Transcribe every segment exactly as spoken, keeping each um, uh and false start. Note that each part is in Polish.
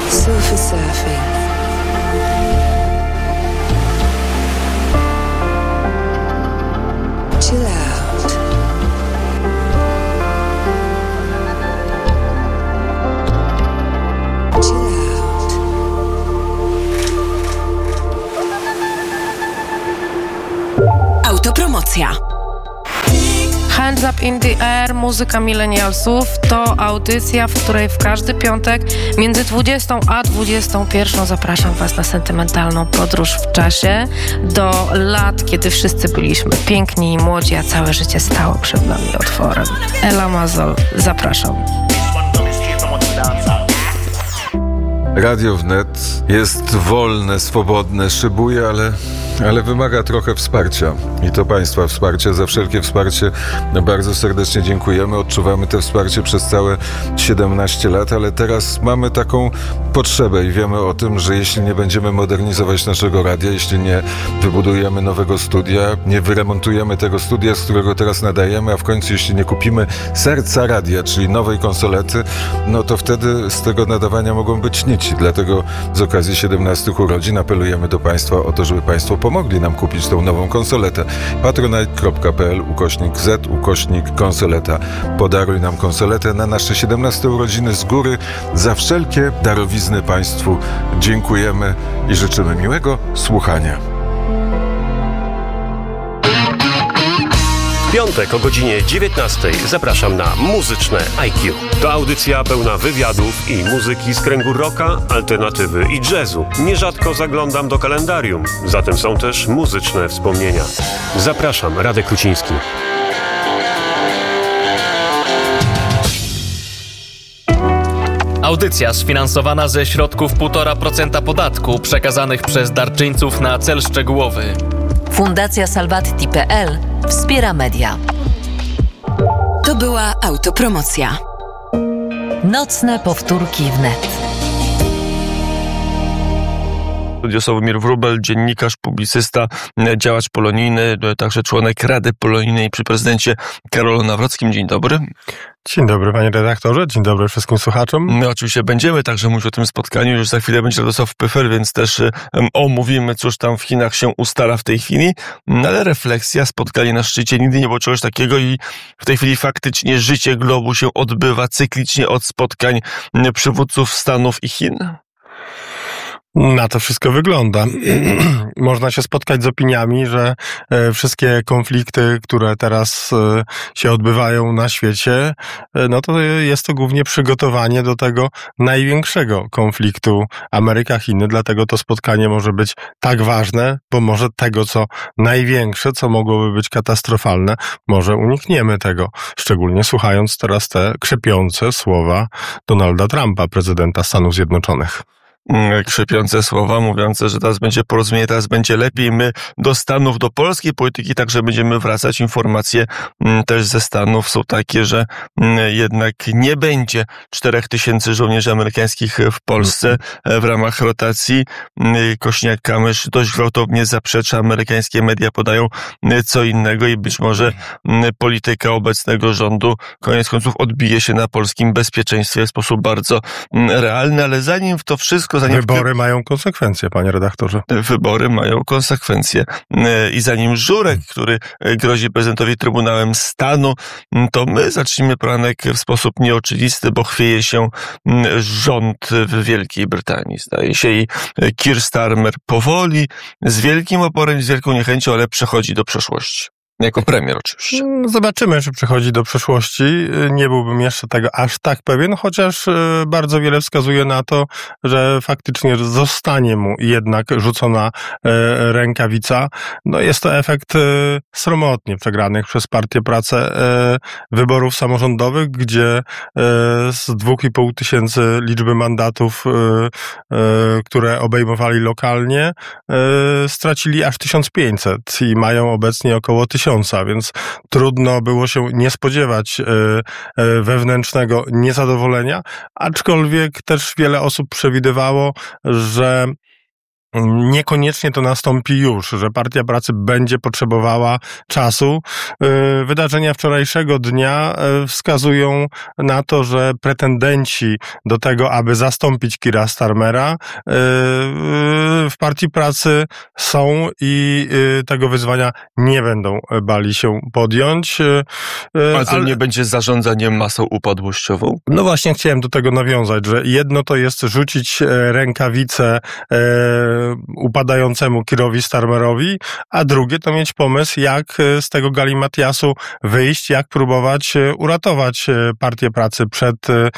Surfer surfing. Chill out. Chill out. Autopromocja. Hands Up in the Air, muzyka millennialsów to audycja, w której w każdy piątek między dwudziestą a dwudziestą pierwszą zapraszam Was na sentymentalną podróż w czasie do lat, kiedy wszyscy byliśmy piękni i młodzi, a całe życie stało przed nami otworem. Ela Mazol, zapraszam. Radio Wnet jest wolne, swobodne, szybuje, ale, ale wymaga trochę wsparcia. I to Państwa wsparcia. Za wszelkie wsparcie bardzo serdecznie dziękujemy. Odczuwamy to wsparcie przez całe siedemnaście lat, ale teraz mamy taką potrzebę i wiemy o tym, że jeśli nie będziemy modernizować naszego radia, jeśli nie wybudujemy nowego studia, nie wyremontujemy tego studia, z którego teraz nadajemy, a w końcu jeśli nie kupimy serca radia, czyli nowej konsolety, no to wtedy z tego nadawania mogą być nici. Dlatego z okazji siedemnastych urodzin apelujemy do Państwa o to, żeby Państwo pomogli nam kupić tą nową konsoletę. patronite.pl ukośnik Z ukośnik konsoleta. Podaruj nam konsoletę na nasze siedemnaste urodziny z góry. Za wszelkie darowizny Państwu dziękujemy i życzymy miłego słuchania. W piątek o godzinie dziewiętnastej zapraszam na Muzyczne I Q. To audycja pełna wywiadów i muzyki z kręgu rocka, alternatywy i jazzu. Nierzadko zaglądam do kalendarium, zatem są też muzyczne wspomnienia. Zapraszam, Radek Kruciński. Audycja sfinansowana ze środków półtora procent podatku przekazanych przez darczyńców na cel szczegółowy. Fundacja Salvati kropka pe el wspiera media. To była autopromocja. Nocne powtórki wnet. Studio Sławomir Wróbel, dziennikarz, publicysta, działacz polonijny, także członek Rady Polonijnej przy prezydencie Karolu Nawrockim. Dzień dobry. Dzień dobry, panie redaktorze, dzień dobry wszystkim słuchaczom. My oczywiście będziemy także mówić o tym spotkaniu, już za chwilę będzie Radosław Pyfel, więc też um, omówimy, cóż tam w Chinach się ustala w tej chwili, no, ale refleksja, spotkanie na szczycie, nigdy nie było czegoś takiego i w tej chwili faktycznie życie globu się odbywa cyklicznie od spotkań przywódców Stanów i Chin. Na to wszystko wygląda. Można się spotkać z opiniami, że wszystkie konflikty, które teraz się odbywają na świecie, no to jest to głównie przygotowanie do tego największego konfliktu Ameryka-Chiny. Dlatego to spotkanie może być tak ważne, bo może tego, co największe, co mogłoby być katastrofalne, może unikniemy tego. Szczególnie słuchając teraz te krzepiące słowa Donalda Trumpa, prezydenta Stanów Zjednoczonych. Krzepiące słowa, mówiące, że teraz będzie porozumienie, teraz będzie lepiej. My do Stanów, do polskiej polityki także będziemy wracać. Informacje też ze Stanów są takie, że jednak nie będzie czterech tysięcy żołnierzy amerykańskich w Polsce w ramach rotacji. Kośniak-Kamysz dość gwałtownie zaprzecza. Amerykańskie media podają co innego i być może polityka obecnego rządu koniec końców odbije się na polskim bezpieczeństwie w sposób bardzo realny, ale zanim w to wszystko Zanim Wybory mają konsekwencje, panie redaktorze. Wybory mają konsekwencje. I zanim Żurek, który grozi prezydentowi Trybunałem Stanu, to my zacznijmy poranek w sposób nieoczywisty, bo chwieje się rząd w Wielkiej Brytanii, zdaje się. I Keir Starmer powoli, z wielkim oporem, z wielką niechęcią, ale przechodzi do przeszłości. Jako premier oczywiście. Zobaczymy, czy przechodzi do przeszłości. Nie byłbym jeszcze tego aż tak pewien, chociaż bardzo wiele wskazuje na to, że faktycznie zostanie mu jednak rzucona rękawica. No jest to efekt sromotnie przegranych przez Partię Pracy wyborów samorządowych, gdzie z dwóch i pół tysięcy liczby mandatów, które obejmowali lokalnie, stracili aż tysiąc pięćset i mają obecnie około tysiąc. Więc trudno było się nie spodziewać wewnętrznego niezadowolenia, aczkolwiek też wiele osób przewidywało, że Niekoniecznie to nastąpi już, że Partia Pracy będzie potrzebowała czasu. Wydarzenia wczorajszego dnia wskazują na to, że pretendenci do tego, aby zastąpić Keira Starmera, w Partii Pracy są i tego wyzwania nie będą bali się podjąć. Ale to nie będzie zarządzaniem masą upadłościową? No właśnie chciałem do tego nawiązać, że jedno to jest rzucić rękawicę upadającemu Keirowi Starmerowi, a drugie to mieć pomysł, jak z tego galimatiasu wyjść, jak próbować uratować Partię Pracy przed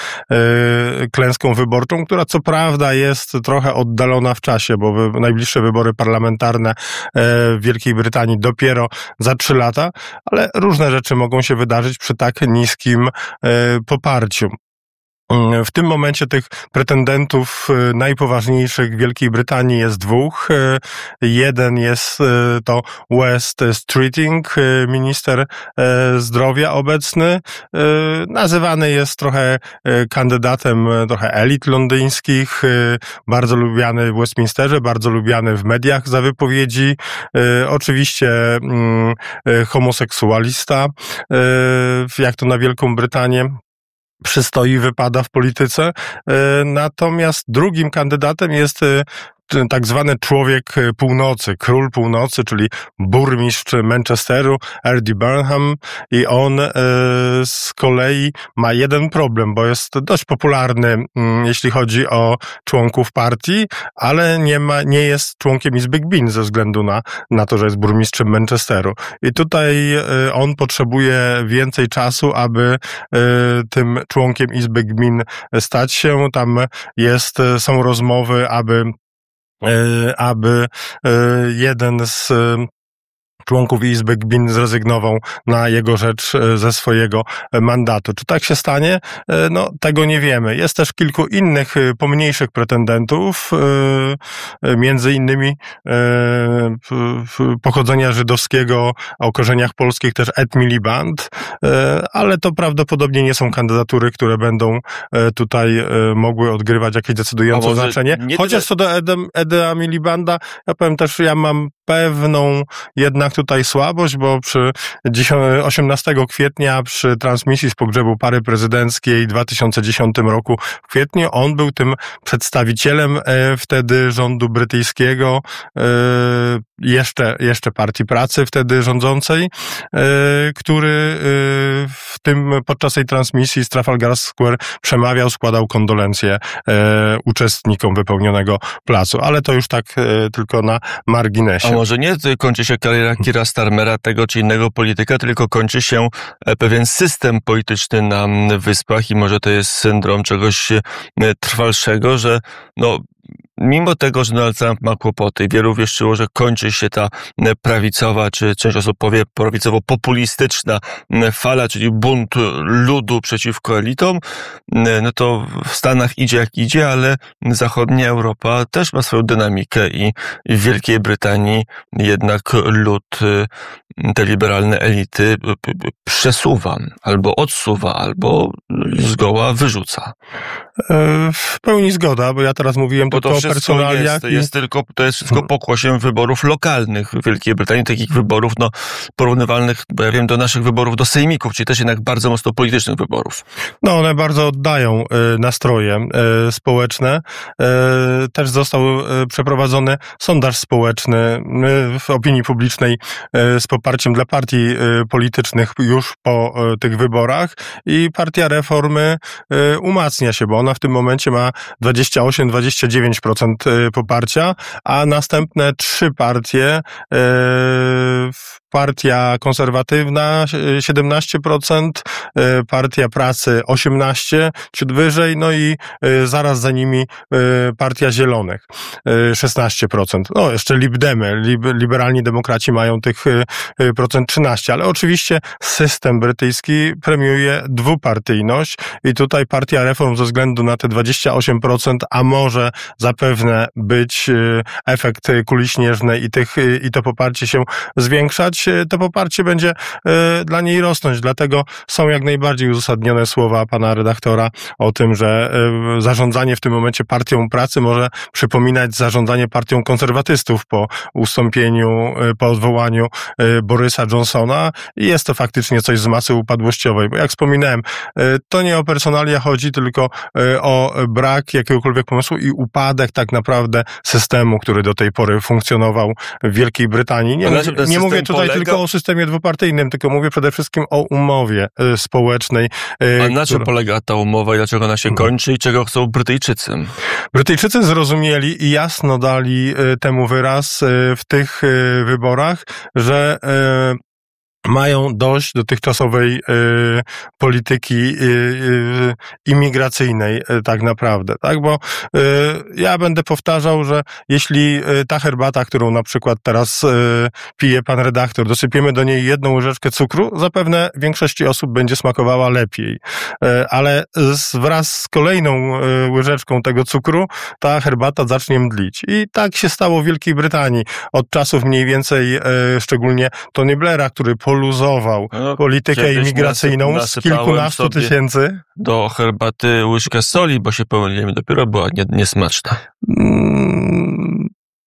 klęską wyborczą, która co prawda jest trochę oddalona w czasie, bo najbliższe wybory parlamentarne w Wielkiej Brytanii dopiero za trzy lata, ale różne rzeczy mogą się wydarzyć przy tak niskim poparciu. W tym momencie tych pretendentów najpoważniejszych w Wielkiej Brytanii jest dwóch. Jeden jest to West Streeting, minister zdrowia obecny. Nazywany jest trochę kandydatem trochę elit londyńskich, bardzo lubiany w Westminsterze, bardzo lubiany w mediach za wypowiedzi. Oczywiście homoseksualista, jak to na Wielką Brytanię przystoi, wypada w polityce. Natomiast drugim kandydatem jest tak zwany człowiek północy, król północy, czyli burmistrz Manchesteru, Andy Burnham, i on e, z kolei ma jeden problem, bo jest dość popularny, m, jeśli chodzi o członków partii, ale nie ma, nie jest członkiem Izby Gmin ze względu na, na to, że jest burmistrzem Manchesteru. I tutaj e, on potrzebuje więcej czasu, aby e, tym członkiem Izby Gmin stać się. Tam jest, są rozmowy, aby aby jeden z członków Izby Gmin zrezygnował na jego rzecz ze swojego mandatu. Czy tak się stanie? No, tego nie wiemy. Jest też kilku innych pomniejszych pretendentów, między innymi pochodzenia żydowskiego, o korzeniach polskich też Ed Miliband, ale to prawdopodobnie nie są kandydatury, które będą tutaj mogły odgrywać jakieś decydujące znaczenie. Chociaż co do Eda, Eda Milibanda, ja powiem też, ja mam pewną jednak tutaj słabość, bo przy osiemnastego kwietnia przy transmisji z pogrzebu pary prezydenckiej w dwa tysiące dziesiątym roku w kwietniu on był tym przedstawicielem e, wtedy rządu brytyjskiego, e, jeszcze, jeszcze Partii Pracy wtedy rządzącej, e, który e, w tym podczas tej transmisji z Trafalgar Square przemawiał, składał kondolencje e, uczestnikom wypełnionego placu, ale to już tak e, tylko na marginesie. A może nie kończy się kariera Keira Starmera, tego czy innego polityka, tylko kończy się pewien system polityczny na Wyspach i może to jest syndrom czegoś trwalszego, że no mimo tego, że Donald Trump ma kłopoty i wielu wierzyło, że kończy się ta prawicowa, czy część osób powie prawicowo-populistyczna fala, czyli bunt ludu przeciwko elitom, no to w Stanach idzie jak idzie, ale zachodnia Europa też ma swoją dynamikę i w Wielkiej Brytanii jednak lud, te liberalne elity przesuwa, albo odsuwa, albo zgoła wyrzuca. W pełni zgoda, bo ja teraz mówiłem tylko o personaliach. Jest, jest tylko, to jest wszystko pokłosiem wyborów lokalnych w Wielkiej Brytanii, takich wyborów no, porównywalnych, bo ja wiem, do naszych wyborów do sejmików, czyli też jednak bardzo mocno politycznych wyborów. No one bardzo oddają y, nastroje y, społeczne. Y, też został y, przeprowadzony sondaż społeczny y, w opinii publicznej y, z poparciem dla partii y, politycznych już po y, tych wyborach i Partia Reformy y, umacnia się, bo ona w tym momencie ma dwadzieścia osiem do dwudziestu dziewięciu procent poparcia, a następne trzy partie, Partia Konserwatywna siedemnaście procent, Partia Pracy osiemnaście procent, ciut wyżej, no i zaraz za nimi Partia Zielonych szesnaście procent. No jeszcze Lib Demy, liberalni demokraci mają tych procent trzynaście, ale oczywiście system brytyjski premiuje dwupartyjność i tutaj Partia Reform ze względu na te dwadzieścia osiem procent, a może zapewne być efekt kuli śnieżnej i, tych, i to poparcie się zwiększać, poparcie, to poparcie będzie dla niej rosnąć. Dlatego są jak najbardziej uzasadnione słowa pana redaktora o tym, że zarządzanie w tym momencie partią pracy może przypominać zarządzanie partią konserwatystów po ustąpieniu, po odwołaniu Borysa Johnsona i jest to faktycznie coś z masy upadłościowej, bo jak wspominałem, to nie o personalia chodzi, tylko o brak jakiegokolwiek pomysłu i upadek tak naprawdę systemu, który do tej pory funkcjonował w Wielkiej Brytanii. Nie, mówię, nie mówię tutaj polega... tylko o systemie dwupartyjnym, tylko mówię przede wszystkim o umowie społecznej. A na czym która... polega ta umowa i dlaczego ona się kończy i czego chcą Brytyjczycy? Brytyjczycy zrozumieli i jasno dali temu wyraz w tych wyborach, że mają dość dotychczasowej y, polityki y, y, imigracyjnej y, tak naprawdę, tak? Bo y, ja będę powtarzał, że jeśli y, ta herbata, którą na przykład teraz y, pije pan redaktor, dosypiemy do niej jedną łyżeczkę cukru, zapewne większości osób będzie smakowała lepiej. Y, ale z, wraz z kolejną y, łyżeczką tego cukru ta herbata zacznie mdlić. I tak się stało w Wielkiej Brytanii. Od czasów mniej więcej, y, szczególnie Tony Blaira, który poluzował no, politykę imigracyjną nasyp, z kilkunastu tysięcy. Do herbaty łyżka soli, bo się pomyliłem, dopiero była nie, niesmaczna. Mm.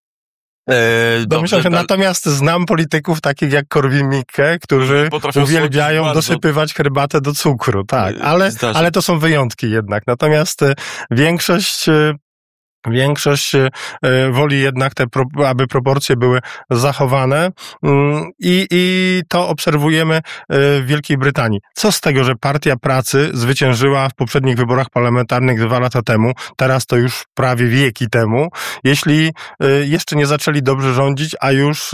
E, Domyślam się, dal... natomiast znam polityków takich jak Korwin-Mikke, którzy uwielbiają dosypywać herbatę do cukru, tak, ale, ale to są wyjątki jednak. Natomiast większość Większość woli jednak, te, aby proporcje były zachowane i, i to obserwujemy w Wielkiej Brytanii. Co z tego, że Partia Pracy zwyciężyła w poprzednich wyborach parlamentarnych dwa lata temu, teraz to już prawie wieki temu, jeśli jeszcze nie zaczęli dobrze rządzić, a już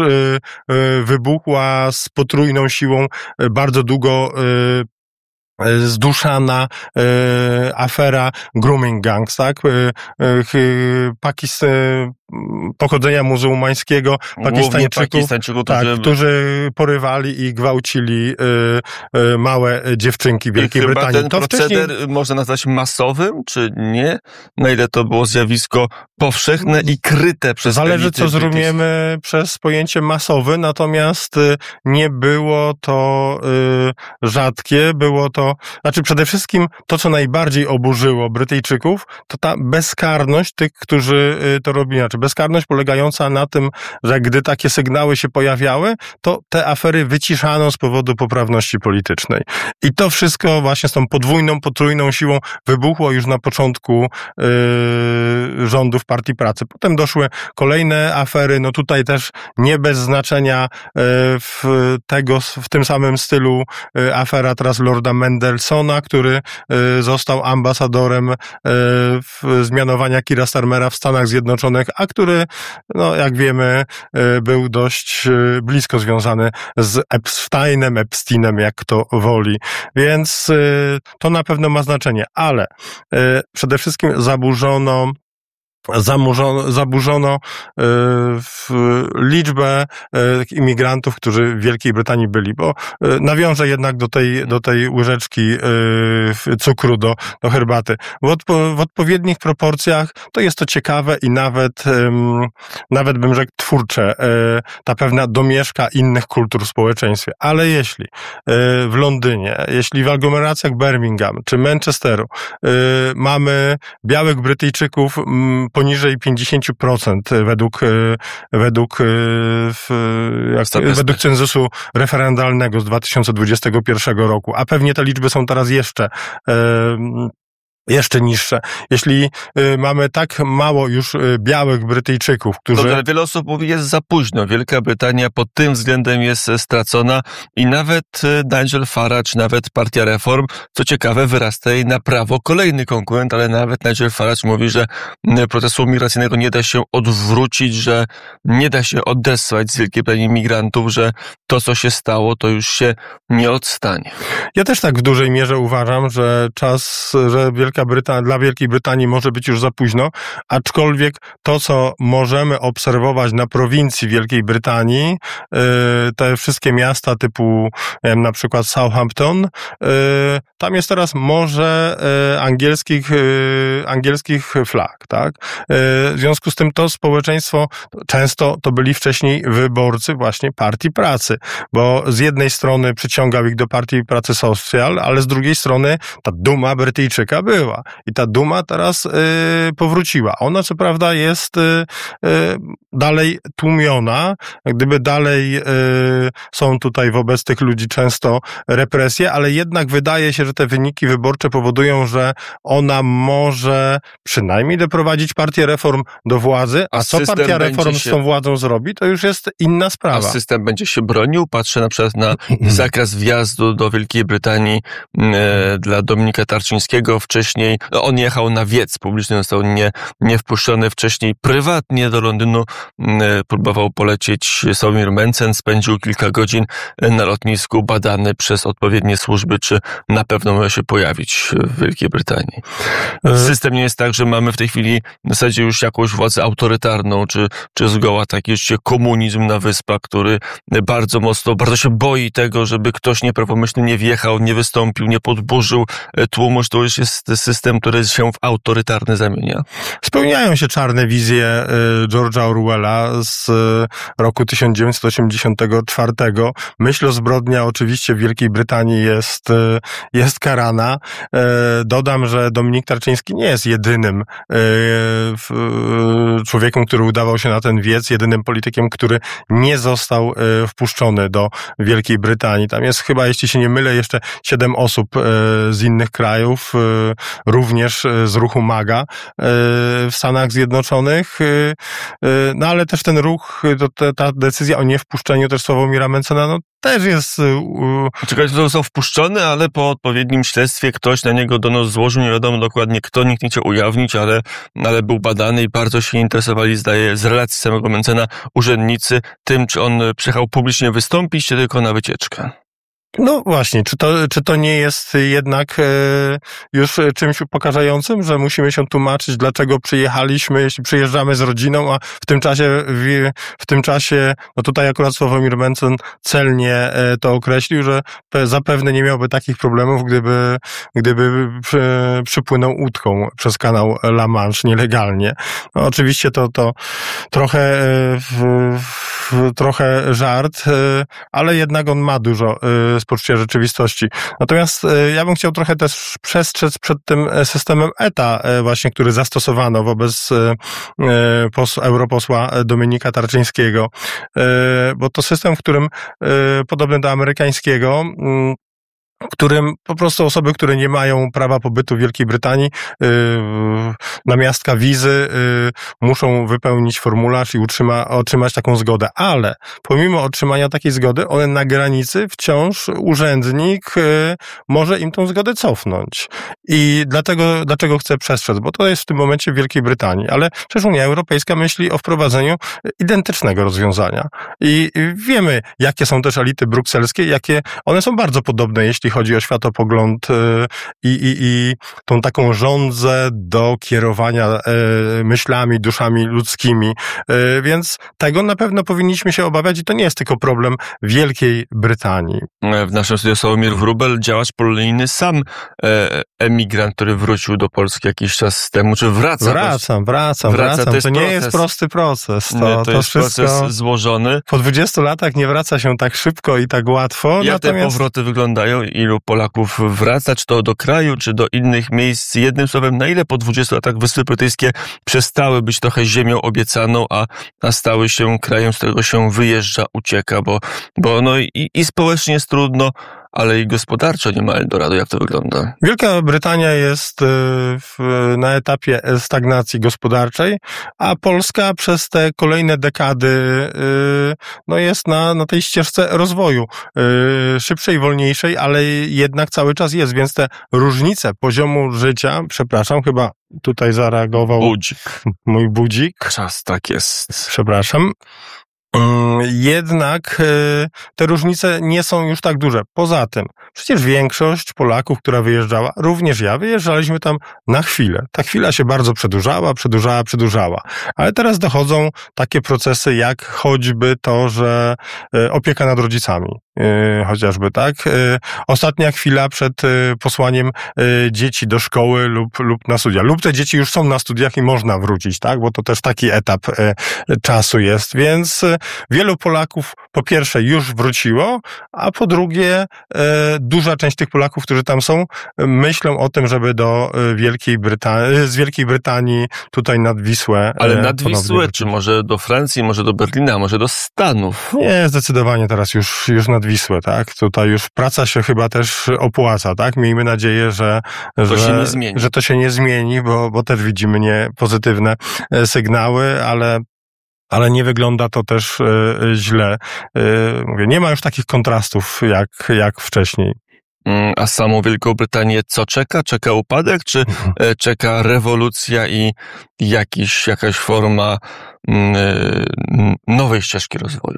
wybuchła z potrójną siłą bardzo długo zduszana e, afera grooming gangs, tak? E, e, Pakist- pochodzenia muzułmańskiego, Pakistańczyków, Pakistańczyków tak, którzy... którzy porywali i gwałcili e, e, małe dziewczynki w Wielkiej Chyba Brytanii. Ten to proceder wcześniej... można nazwać masowym, czy nie? Na ile to było zjawisko powszechne i kryte przez Zależy, co zrozumiemy przez pojęcie masowy, natomiast nie było to y, rzadkie, było to, znaczy przede wszystkim to, co najbardziej oburzyło Brytyjczyków, to ta bezkarność tych, którzy y, to robili. Znaczy bezkarność polegająca na tym, że gdy takie sygnały się pojawiały, to te afery wyciszano z powodu poprawności politycznej. I to wszystko właśnie z tą podwójną, potrójną siłą wybuchło już na początku y, rządów Partii Pracy. Potem doszły kolejne afery, no tutaj też nie bez znaczenia w tego, w tym samym stylu afera teraz Lorda Mendelsona, który został ambasadorem zmianowania Keira Starmera w Stanach Zjednoczonych, a który, no jak wiemy, był dość blisko związany z Epsteinem, Epsteinem, jak kto woli. Więc to na pewno ma znaczenie, ale przede wszystkim zaburzono Zamurzono, zaburzono y, w liczbę y, imigrantów, którzy w Wielkiej Brytanii byli, bo y, nawiążę jednak do tej, do tej łyżeczki y, cukru do, do herbaty. W, odpo, w odpowiednich proporcjach to jest to ciekawe i nawet, y, nawet bym rzekł twórcze, y, ta pewna domieszka innych kultur w społeczeństwie. Ale jeśli y, w Londynie, jeśli w aglomeracjach Birmingham czy Manchesteru y, mamy białych Brytyjczyków y, poniżej pięćdziesiąt procent według, według, jak, według cenzusu referendalnego z dwa tysiące dwudziestego pierwszego roku, a pewnie te liczby są teraz jeszcze jeszcze niższe. Jeśli y, mamy tak mało już y, białych Brytyjczyków, którzy... Dobrze, ale wiele osób mówi, jest za późno. Wielka Brytania pod tym względem jest stracona i nawet y, Nigel Farage, nawet Partia Reform, co ciekawe, wyrasta jej na prawo kolejny konkurent, ale nawet Nigel Farage mówi, że y, procesu migracyjnego nie da się odwrócić, że nie da się odesłać z Wielkiej Brytanii migrantów, że to, co się stało, to już się nie odstanie. Ja też tak w dużej mierze uważam, że czas, że Wielka Wielka Brytania, dla Wielkiej Brytanii może być już za późno, aczkolwiek to, co możemy obserwować na prowincji Wielkiej Brytanii, te wszystkie miasta typu nie wiem, na przykład Southampton, tam jest teraz morze angielskich, angielskich flag, tak? W związku z tym to społeczeństwo, często to byli wcześniej wyborcy właśnie Partii Pracy, bo z jednej strony przyciągał ich do Partii Pracy Social, ale z drugiej strony ta duma Brytyjczyka była. I ta duma teraz y, powróciła. Ona co prawda jest y, y, dalej tłumiona, gdyby dalej y, są tutaj wobec tych ludzi często represje, ale jednak wydaje się, że te wyniki wyborcze powodują, że ona może przynajmniej doprowadzić Partię Reform do władzy, a, a co Partia Reform się... z tą władzą zrobi, to już jest inna sprawa. A system będzie się bronił? Patrzę na przykład na zakaz wjazdu do Wielkiej Brytanii e, dla Dominika Tarczyńskiego. Wcześniej no on jechał na wiec publiczny, został nie, nie wpuszczony wcześniej prywatnie do Londynu. E, próbował polecieć Sławomir Mencen, spędził kilka godzin na lotnisku, badany przez odpowiednie służby, czy na pewno może się pojawić w Wielkiej Brytanii. System nie jest tak, że mamy w tej chwili w zasadzie już jakąś władzę autorytarną, czy, czy zgoła taki jeszcze komunizm na Wyspach, który bardzo mocno, bardzo się boi tego, żeby ktoś nieprawomyślnie nie wjechał, nie wystąpił, nie podburzył tłumu, że to już jest system, który się w autorytarny zamienia. Spełniają się czarne wizje George'a Orwella z roku tysiąc dziewięćset osiemdziesiątego czwartego. Myśl o zbrodnia oczywiście w Wielkiej Brytanii jest, jest karana. Dodam, że Dominik Tarczyński nie jest jedynym człowiekiem, który udawał się na ten wiec, jedynym politykiem, który nie został wpuszczony do Wielkiej Brytanii. Tam jest chyba, jeśli się nie mylę, jeszcze siedem osób z innych krajów, również z ruchu MAGA w Stanach Zjednoczonych. No ale też ten ruch, ta decyzja o niewpuszczeniu też Sławomira Mencena, no też jest... Czekaj, to został wpuszczony, ale po odpowiednim śledztwie ktoś na niego donos złożył, nie wiadomo dokładnie kto, nikt nie chciał ujawnić, ale, ale był badany i bardzo się interesowali, zdaje, z relacji samego Mencena urzędnicy tym, czy on przyjechał publicznie wystąpić, czy tylko na wycieczkę. No właśnie, czy to, czy to nie jest jednak e, już czymś upokarzającym, że musimy się tłumaczyć, dlaczego przyjechaliśmy, jeśli przyjeżdżamy z rodziną, a w tym czasie, w, w tym czasie, no tutaj akurat Sławomir Mencen celnie e, to określił, że zapewne nie miałby takich problemów, gdyby, gdyby przy, przypłynął łódką przez kanał La Manche nielegalnie. No, oczywiście to, to trochę, e, w, w, trochę żart, e, ale jednak on ma dużo e, z poczucia rzeczywistości. Natomiast ja bym chciał trochę też przestrzec przed tym systemem E T A właśnie, który zastosowano wobec pos- europosła Dominika Tarczyńskiego, bo to system, w którym podobny do amerykańskiego, w którym po prostu osoby, które nie mają prawa pobytu w Wielkiej Brytanii, yy, namiastka wizy, yy, muszą wypełnić formularz i utrzyma, otrzymać taką zgodę. Ale pomimo otrzymania takiej zgody, one na granicy wciąż urzędnik yy, może im tą zgodę cofnąć. I dlatego, dlaczego chcę przestrzec? Bo to jest w tym momencie w Wielkiej Brytanii. Ale przecież Unia Europejska myśli o wprowadzeniu identycznego rozwiązania. I wiemy, jakie są też elity brukselskie, jakie one są bardzo podobne, jeśli chodzi o światopogląd i, i, i tą taką żądzę do kierowania myślami, duszami ludzkimi. Więc tego na pewno powinniśmy się obawiać i to nie jest tylko problem Wielkiej Brytanii. W naszym studiu Sławomir Wróbel, działacz polonijny, sam emigrant, który wrócił do Polski jakiś czas temu, czy wraca? Wracam, wracam, wraca, wracam. To, to nie proces. jest prosty proces. To, nie, to, to jest wszystko proces złożony. Po dwudziestu latach nie wraca się tak szybko i tak łatwo. Jak natomiast... te powroty wyglądają? Ilu Polaków wraca, czy to do kraju, czy do innych miejsc? Jednym słowem, na ile po dwudziestu latach Wyspy Brytyjskie przestały być trochę ziemią obiecaną, a, a stały się krajem, z którego się wyjeżdża, ucieka, bo, bo no i, i społecznie jest trudno, ale i gospodarczo nie ma Eldorado. Jak to wygląda? Wielka Brytania jest w, na etapie stagnacji gospodarczej, a Polska przez te kolejne dekady no jest na, na tej ścieżce rozwoju. Szybszej, wolniejszej, ale jednak cały czas jest, więc te różnice poziomu życia, przepraszam, chyba tutaj zareagował budzik. mój budzik. Czas tak jest. Przepraszam. Jednak te różnice nie są już tak duże. Poza tym, przecież większość Polaków, która wyjeżdżała, również ja, wyjeżdżaliśmy tam na chwilę. Ta chwila się bardzo przedłużała, przedłużała, przedłużała. Ale teraz dochodzą takie procesy, jak choćby to, że opieka nad rodzicami. Chociażby, tak? Ostatnia chwila przed posłaniem dzieci do szkoły lub, lub na studia. Lub te dzieci już są na studiach i można wrócić, tak? Bo to też taki etap czasu jest. Więc wielu Polaków po pierwsze już wróciło, a po drugie duża część tych Polaków, którzy tam są, myślą o tym, żeby do Wielkiej Brytanii, z Wielkiej Brytanii tutaj nad Wisłę. Ale nad Wisłę, czy może do Francji, może do Berlina, może do Stanów? Nie, zdecydowanie teraz już, już nad Wisłę, tak? Tutaj już praca się chyba też opłaca, tak? Miejmy nadzieję, że to że, się nie zmieni. że to się nie zmieni, bo, bo też widzimy nie pozytywne sygnały, ale ale nie wygląda to też y, źle. Y, mówię, nie ma już takich kontrastów jak, jak wcześniej. A samą Wielką Brytanię co czeka? Czeka upadek, czy mhm. czeka rewolucja i jakiś, jakaś forma y, nowej ścieżki rozwoju?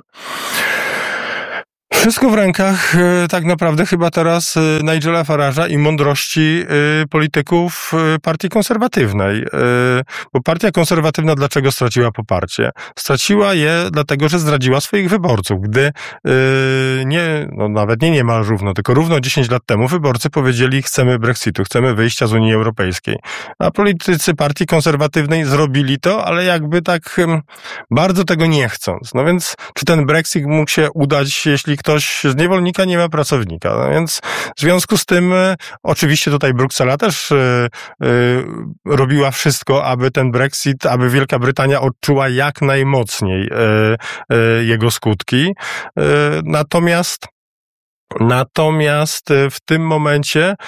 Wszystko w rękach tak naprawdę chyba teraz Nigela Farage'a i mądrości polityków Partii Konserwatywnej. Bo Partia Konserwatywna dlaczego straciła poparcie? Straciła je dlatego, że zdradziła swoich wyborców. Gdy nie, no nawet nie niemal równo, tylko równo dziesięć lat temu wyborcy powiedzieli, chcemy Brexitu, chcemy wyjścia z Unii Europejskiej. A politycy Partii Konserwatywnej zrobili to, ale jakby tak bardzo tego nie chcąc. No więc czy ten Brexit mógł się udać, jeśli ktoś z niewolnika nie ma pracownika. No więc w związku z tym e, oczywiście tutaj Bruksela też e, e, robiła wszystko, aby ten Brexit, aby Wielka Brytania odczuła jak najmocniej e, e, jego skutki. E, natomiast Natomiast w tym momencie e,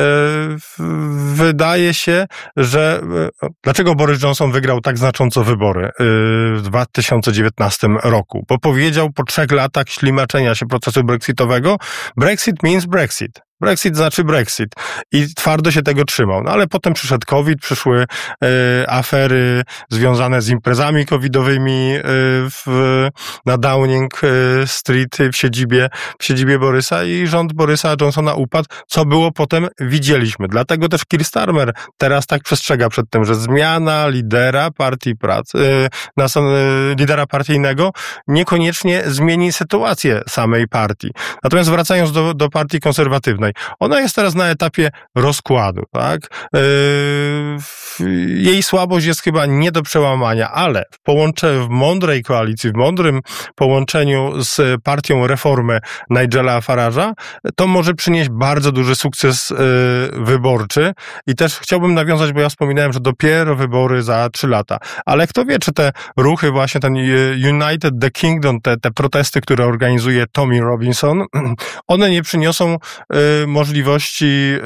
wydaje się, że e, dlaczego Boris Johnson wygrał tak znacząco wybory e, w dwa tysiące dziewiętnastym roku? Bo powiedział po trzech latach ślimaczenia się procesu brexitowego, Brexit means Brexit. Brexit znaczy Brexit. I twardo się tego trzymał. No ale potem przyszedł COVID, przyszły e, afery związane z imprezami covidowymi e, w, na Downing Street w siedzibie, w siedzibie Borysa i rząd Borysa Johnsona upadł, co było potem widzieliśmy. Dlatego też Keir Starmer teraz tak przestrzega przed tym, że zmiana lidera partii pracy, e, na, e, lidera partyjnego niekoniecznie zmieni sytuację samej partii. Natomiast wracając do, do partii konserwatywnej, ona jest teraz na etapie rozkładu, tak? Yy, jej słabość jest chyba nie do przełamania, ale w połączeniu, w mądrej koalicji, w mądrym połączeniu z partią Reformy Nigela Farage'a, to może przynieść bardzo duży sukces yy, wyborczy. I też chciałbym nawiązać, bo ja wspominałem, że dopiero wybory za trzy lata. Ale kto wie, czy te ruchy, właśnie ten United the Kingdom, te, te protesty, które organizuje Tommy Robinson, one nie przyniosą yy, możliwości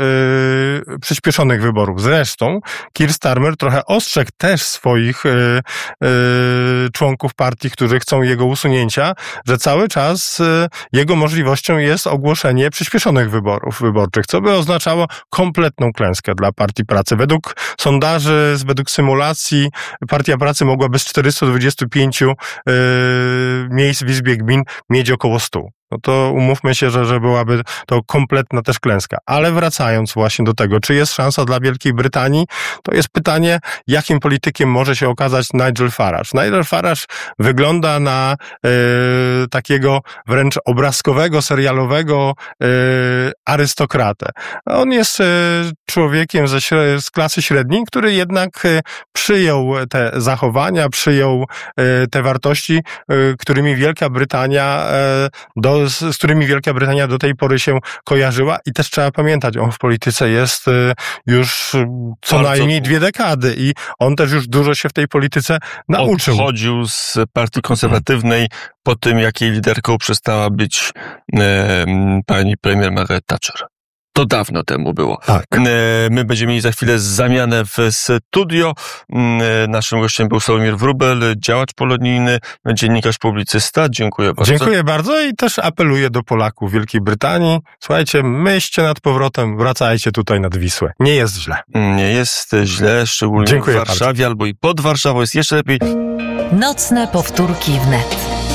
yy, przyspieszonych wyborów. Zresztą Keir Starmer trochę ostrzegł też swoich yy, yy, członków partii, którzy chcą jego usunięcia, że cały czas yy, jego możliwością jest ogłoszenie przyspieszonych wyborów wyborczych, co by oznaczało kompletną klęskę dla Partii Pracy. Według sondaży, według symulacji Partia Pracy mogłaby z czterystu dwudziestu pięciu yy, miejsc w Izbie Gmin mieć około stu. No to umówmy się, że, że byłaby to kompletna też klęska. Ale wracając właśnie do tego, czy jest szansa dla Wielkiej Brytanii, to jest pytanie, jakim politykiem może się okazać Nigel Farage. Nigel Farage wygląda na e, takiego wręcz obrazkowego, serialowego e, arystokratę. On jest e, człowiekiem ze, z klasy średniej, który jednak e, przyjął te zachowania, przyjął e, te wartości, e, którymi Wielka Brytania e, do z którymi Wielka Brytania do tej pory się kojarzyła i też trzeba pamiętać, on w polityce jest już co Bardzo najmniej dwie dekady i on też już dużo się w tej polityce nauczył. Odchodził z Partii Konserwatywnej po tym, jak jej liderką przestała być e, pani premier Margaret Thatcher. To dawno temu było. Tak. My będziemy mieli za chwilę zamianę w studio. Naszym gościem był Sławomir Wróbel, działacz polonijny, dziennikarz, publicysta. Dziękuję bardzo. Dziękuję bardzo i też apeluję do Polaków Wielkiej Brytanii. Słuchajcie, myślcie nad powrotem, wracajcie tutaj nad Wisłę. Nie jest źle. Nie jest źle, szczególnie Dziękuję w Warszawie bardzo. Albo i pod Warszawą jest jeszcze lepiej. Nocne powtórki wnet.